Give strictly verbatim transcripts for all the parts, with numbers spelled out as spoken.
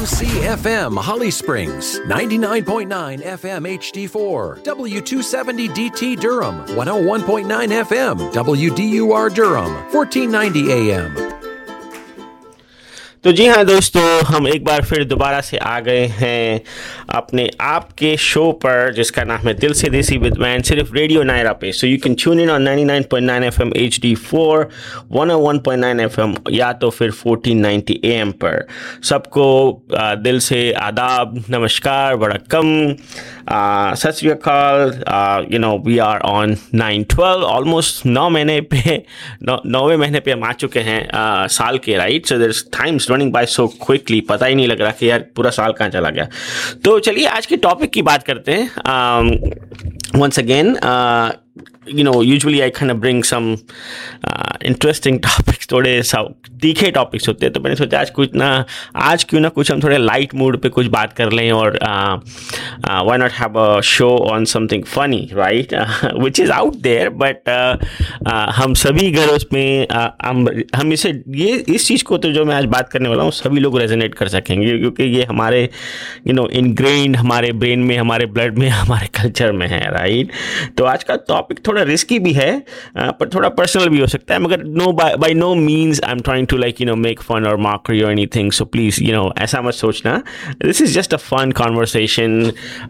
C F M Holly Springs, ninety-nine point nine F M H D four, W two seventy D T Durham, one oh one point nine F M W D U R Durham, fourteen ninety A M. तो जी हाँ दोस्तों, हम एक बार फिर दोबारा से आ गए हैं अपने आपके शो पर जिसका नाम है दिल से देसी विद मैन, सिर्फ रेडियो नायरा पे. So you can tune in on ninety nine point nine F M H D four, one O one point nine F M या तो फिर फोर्टीन नाइंटी ए एम पर. सबको आ, दिल से आदाब, नमस्कार, वड़क्कम, सत श्री अकाल. You know we are on nine twelve, almost नौ महीने पे नौ नौवें महीने पे हम आ चुके हैं uh, साल के, right. So there is times running by so quickly, पता ही नहीं लग रहा कि यार पूरा साल कहाँ चला गया. तो चलिए आज के टॉपिक की बात करते हैं. Once again, you know, usually I kind of bring some uh, interesting topics, थोड़े तीखे टॉपिक्स होते हैं. तो मैंने सोचा आज कुछ ना आज क्यों ना कुछ हम थोड़े लाइट मूड पे कुछ बात कर लें और why not have a show on something funny, right? uh, which is out there, but uh, uh, हम सभी घरों में uh, हम हम इसे ये इस चीज़ को तो जो मैं आज बात करने वाला हूँ सभी लोग रेजोनेट कर सकेंगे, क्योंकि ये हमारे यू नो इनग्रेन्ड हमारे ब्रेन में, हमारे ब्लड में, हमारे कल्चर में है, राइट. तो आज का टॉपिक थोड़ा रिस्की भी है पर थोड़ा पर्सनल भी हो सकता है, मगर no bye no means I am trying to like you know make fun और मॉकरी और anything. So please you know ऐसा मत सोचना. This is just a fun conversation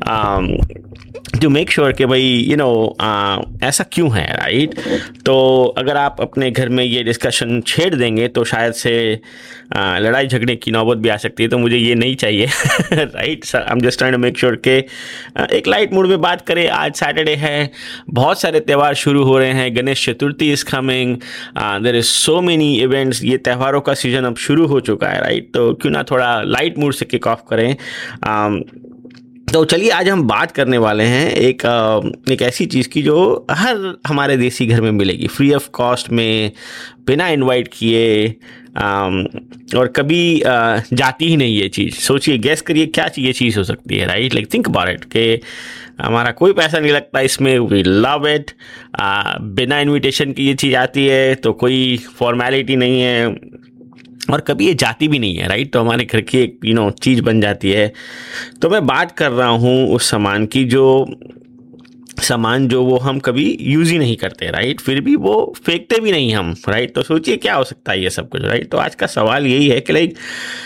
to make sure कि भाई यू नो ऐसा क्यों है, राइट. तो अगर आप अपने घर में ये डिस्कशन छेड़ देंगे तो शायद से uh, लड़ाई झगड़े की नौबत भी आ सकती है. तो मुझे ये नहीं चाहिए, right. I am just trying to make sure कि एक लाइट मूड में बात करें. आज सैटरडे है, बहुत सारे त्यौहार शुरू हो रहे हैं. Ganesh Chaturthi is coming, there is so many events. ये त्योहारों का सीजन अब शुरू हो चुका है, राइट. तो क्यों ना थोड़ा लाइट मूड से किक ऑफ करें. um, तो चलिए आज हम बात करने वाले हैं एक एक ऐसी चीज़ की जो हर हमारे देसी घर में मिलेगी, फ्री ऑफ कॉस्ट में, बिना इनवाइट किए, और कभी जाती ही नहीं ये चीज़. सोचिए, गैस करिए क्या ये चीज़ हो सकती है, right. Like think about it कि हमारा कोई पैसा नहीं लगता इसमें, वी लव इट. बिना इनविटेशन की ये चीज़ आती है तो कोई फॉर्मेलिटी नहीं है और कभी ये जाती भी नहीं है, राइट. तो हमारे घर की एक यू नो चीज़ बन जाती है. तो मैं बात कर रहा हूँ उस सामान की जो सामान जो वो हम कभी यूज़ ही नहीं करते, राइट. फिर भी वो फेंकते भी नहीं हम, राइट. तो सोचिए क्या हो सकता है ये सब कुछ, राइट. तो आज का सवाल यही है कि लाइक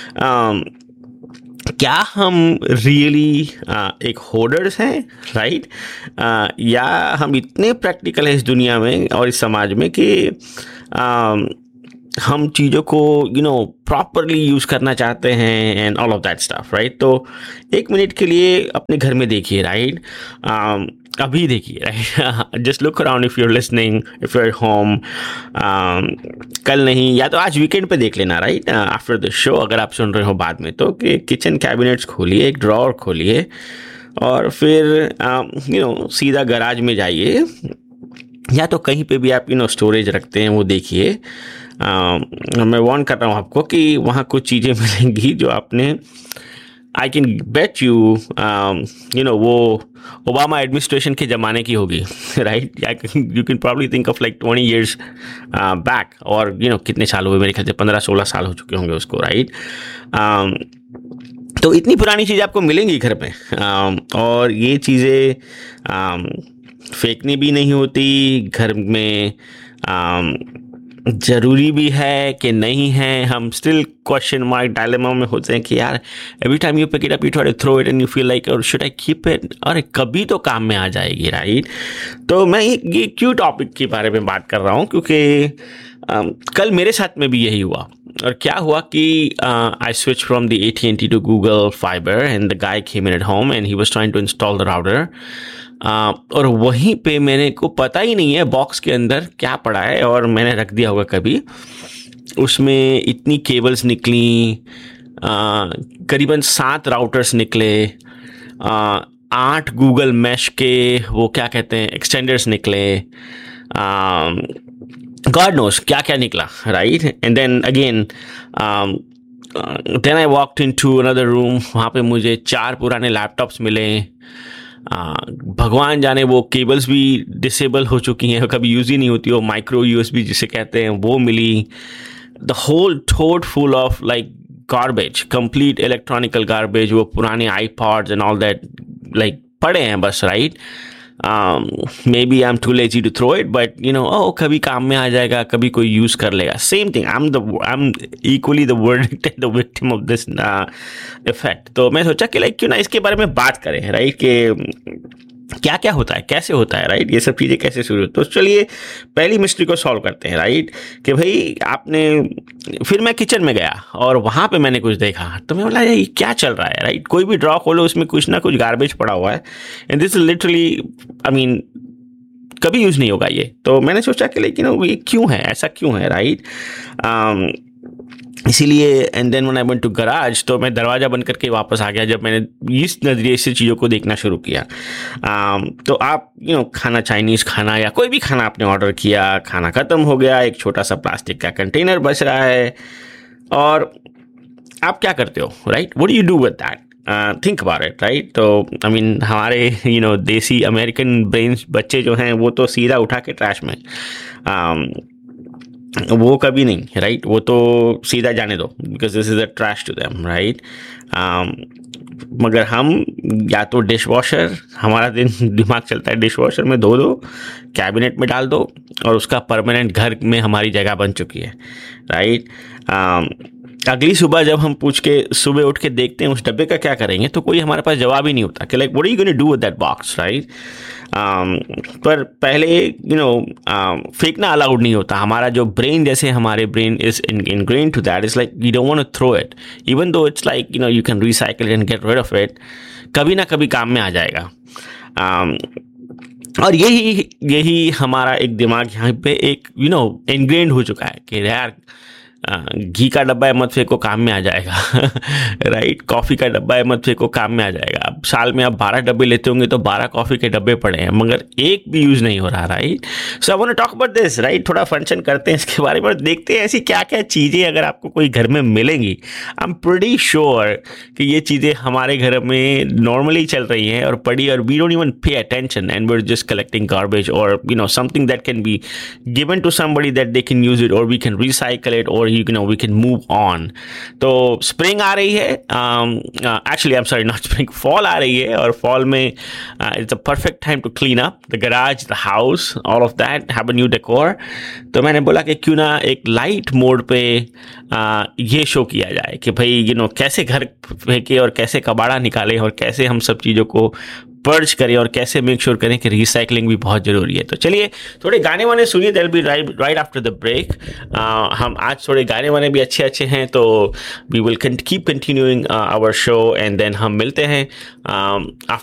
क्या हम रियली uh, एक होर्डर्स हैं, राइट. uh, या हम इतने प्रैक्टिकल हैं इस दुनिया में और इस समाज में कि uh, हम चीज़ों को यू नो प्रॉपरली यूज़ करना चाहते हैं and all of that stuff, right. तो एक मिनट के लिए अपने घर में देखिए, राइट. अभी देखिए, right. Just look around if you're listening, if your home. कल नहीं या तो आज वीकेंड पे देख लेना, राइट, आफ्टर द शो. अगर आप सुन रहे हो बाद में तो कि किचन कैबिनेट्स खोलिए, एक ड्रॉअर खोलिए और फिर यू नो सीधा गराज में जाइए या तो कहीं पे भी आप यू नो स्टोरेज रखते हैं वो देखिए. uh, मैं वार्न कर रहा हूँ आपको कि वहाँ कुछ चीज़ें मिलेंगी जो आपने I can bet you you know वो ओबामा एडमिनिस्ट्रेशन के ज़माने की होगी, right. You can probably think of like twenty years back, और यू नो कितने साल हुए, मेरे ख्याल से पंद्रह सोलह साल हो चुके होंगे उसको, राइट. um, तो इतनी पुरानी चीज़ें आपको मिलेंगी घर में. um, और ये चीज़ें um, फेंकनी भी नहीं होती घर में. um, ज़रूरी भी है कि नहीं है, हम स्टिल क्वेश्चन मार्क डायलेमा में होते हैं कि यार every time you pick it up you try to throw it and you feel like और शुड आई कीप इट, और कभी तो काम में आ जाएगी, राइट. तो मैं ये ये क्यों टॉपिक के बारे में बात कर रहा हूँ क्योंकि um, कल मेरे साथ में भी यही हुआ. और क्या हुआ कि I switch from the A T N T to Google fibre and the guy came in at home and he was trying to install the router. Uh, और वहीं पे मेरे को पता ही नहीं है बॉक्स के अंदर क्या पड़ा है और मैंने रख दिया होगा कभी. उसमें इतनी केबल्स निकली, uh, करीबन सात राउटर्स निकले, uh, आठ गूगल मैश के वो क्या कहते हैं एक्सटेंडर्स निकले, गॉड नोस क्या क्या निकला, right. And then again then I walked into another room. वहाँ पे मुझे चार पुराने लैपटॉप्स मिले. आ, भगवान जाने वो केबल्स भी डिसेबल हो चुकी हैं, कभी यूज़ ही नहीं होती. वो माइक्रो यूएसबी जिसे कहते हैं वो मिली. The whole thought full of like garbage, complete electronical garbage, वो पुराने iPods and all that like पड़े हैं बस, right? Um, maybe I'm too lazy to throw it, but you know, oh, कभी काम में आ जाएगा, कभी कोई use कर लेगा. Same thing. I'm the I'm equally the verdict and the victim of this uh, effect. तो मैं सोचा कि like क्यों ना इसके बारे में बात करें, right? कि क्या क्या होता है, कैसे होता है, राइट? ये सब चीज़ें कैसे शुरू होती है. तो चलिए पहली मिस्ट्री को सॉल्व करते हैं, राइट? कि भाई आपने, फिर मैं किचन में गया और वहाँ पे मैंने कुछ देखा तो मैं बोला ये क्या चल रहा है, राइट? कोई भी ड्रॉ खोलो उसमें कुछ ना कुछ गार्बेज पड़ा हुआ है. And this is literally, I mean, कभी यूज़ नहीं होगा ये. तो मैंने सोचा कि लेकिन ये क्यों है, ऐसा क्यों है, राइट? इसीलिए and then when I went to garage, तो मैं दरवाज़ा बंद करके वापस आ गया जब मैंने इस नज़रिए से चीज़ों को देखना शुरू किया. um, तो आप यू नो खाना, चाइनीज़ खाना या कोई भी खाना आपने ऑर्डर किया, खाना ख़त्म हो गया, एक छोटा सा प्लास्टिक का कंटेनर बच रहा है, और आप क्या करते हो, right? What do you do with that? Think about it, right? तो आई मीन हमारे यू नो देसी अमेरिकन ब्रेन्स बच्चे जो हैं वो तो सीधा उठा के ट्रैश में, um, वो कभी नहीं, राइट? वो तो सीधा जाने दो, because this is a trash to them, right? मगर हम या तो डिश वॉशर, हमारा दिन दिमाग चलता है डिश वॉशर में धो दो, कैबिनेट में डाल दो, और उसका परमानेंट घर में हमारी जगह बन चुकी है, राइट? अगली सुबह जब हम पूछ के सुबह उठ के देखते हैं उस डब्बे का क्या करेंगे, तो कोई हमारे पास जवाब ही नहीं होता कि like what are you going to do with that box, right? पर पहले यू नो फेंकना अलाउड नहीं होता. हमारा जो ब्रेन, जैसे हमारे brain is ingrained to that, is like you don't want to throw it, even though it's like you know you can recycle and get rid of it. कभी ना कभी काम में आ जाएगा. um, और यही यही हमारा एक दिमाग यहाँ पे एक यू नो इनग्रेन्ड हो चुका है कि यार घी का डब्बा है मत फेंको, काम में आ जाएगा, राइट? कॉफ़ी का डब्बा है मत फेंको, काम में आ जाएगा. अब साल में आप बारह डब्बे लेते होंगे तो बारह कॉफ़ी के डब्बे पड़े हैं, मगर एक भी यूज़ नहीं हो रहा, right? So I want to talk about this, right? थोड़ा फंक्शन करते हैं इसके बारे में, देखते हैं ऐसी क्या क्या चीज़ें अगर आपको कोई घर में मिलेंगी. आई एम प्रीटी श्योर कि ये चीज़ें हमारे घर में नॉर्मली चल रही हैं और पड़ी, और we don't even pay attention and we are just collecting garbage, और you know something that can be given to somebody that they can use it, और वी कैन रिसाइकल इट, और you know we can move on. तो spring आ रही है, actually I am sorry not spring, fall आ रही है, और fall में it's a perfect time to clean up the garage, the house, all of that, have a new decor. तो मैंने बोला कि क्यों ना एक लाइट मोड पे uh, ये शो किया जाए कि भाई यू नो कैसे घर फेंके और कैसे कबाड़ा निकालें और कैसे हम सब चीज़ों को पर्ज करें और कैसे मेक श्योर करें कि रिसाइकलिंग भी बहुत ज़रूरी है. तो चलिए थोड़े गाने वाने सुनिए, that will be right right after the break. हम आज थोड़े गाने वाने भी अच्छे अच्छे हैं, तो we will keep continuing our show, and then हम मिलते हैं आफ्टर